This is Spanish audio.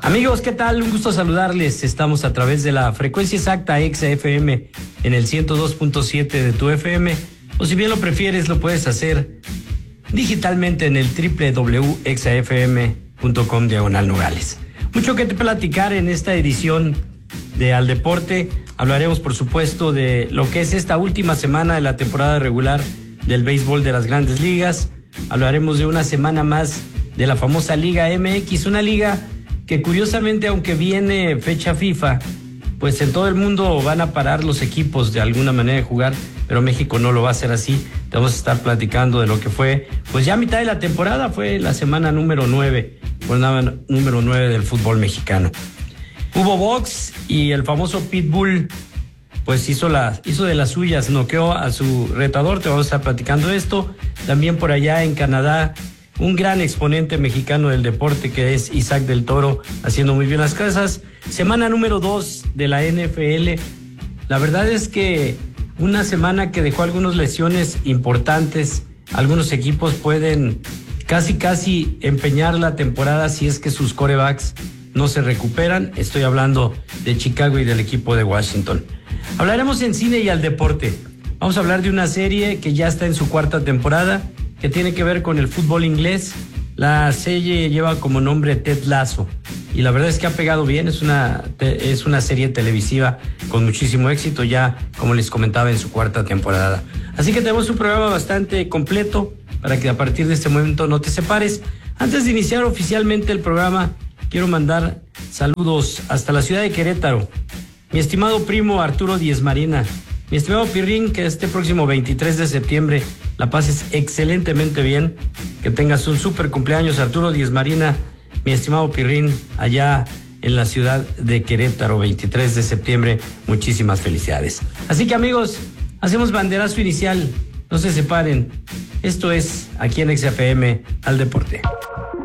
Amigos, ¿qué tal? Un gusto saludarles. Estamos a través de la frecuencia exacta XFM en el 102.7 de tu FM, o si bien lo prefieres, lo puedes hacer digitalmente en el www.exafm.com/Nogales. Mucho que te platicar en esta edición de Al Deporte. Hablaremos, por supuesto, de lo que es esta última semana de la temporada regular del béisbol de las Grandes Ligas. Hablaremos de una semana más de la famosa Liga MX, una liga que curiosamente, aunque viene fecha FIFA, pues en todo el mundo van a parar los equipos de alguna manera de jugar, pero México no lo va a hacer así. Te vamos a estar platicando de lo que fue, pues ya a mitad de la temporada, fue la semana número 9, jornada número 9 del fútbol mexicano. Hubo box y el famoso Pitbull, pues hizo de las suyas, noqueó a su retador. Te vamos a estar platicando esto. También por allá en Canadá, un gran exponente mexicano del deporte que es Isaac del Toro, haciendo muy bien las cosas. Semana número 2 de la NFL. La verdad es que una semana que dejó algunas lesiones importantes. Algunos equipos pueden casi empeñar la temporada si es que sus quarterbacks no se recuperan. Estoy hablando de Chicago y del equipo de Washington. Hablaremos en cine y al deporte. Vamos a hablar de una serie que ya está en su 4ª temporada, que tiene que ver con el fútbol inglés. La serie lleva como nombre Ted Lasso y la verdad es que ha pegado bien. Es una serie televisiva con muchísimo éxito, ya como les comentaba, en su 4ª temporada. Así que tenemos un programa bastante completo para que a partir de este momento no te separes. Antes de iniciar oficialmente el programa, quiero mandar saludos hasta la ciudad de Querétaro. Mi estimado primo Arturo Díez Marina, mi estimado Pirrín, que este próximo 23 de septiembre la pases excelentemente bien, que tengas un súper cumpleaños, Arturo Díez Marina, mi estimado Pirrín, allá en la ciudad de Querétaro, 23 de septiembre, muchísimas felicidades. Así que amigos, hacemos banderazo inicial, no se separen, esto es aquí en XFM Al Deporte.